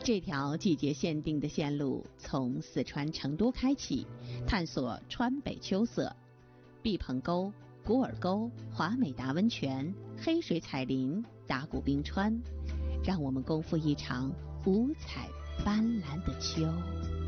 这条季节限定的线路从四川成都开启，探索川北秋色，毕棚沟、古尔沟、华美达温泉、黑水彩林、达古冰川，让我们共赴一场五彩斑斓的秋。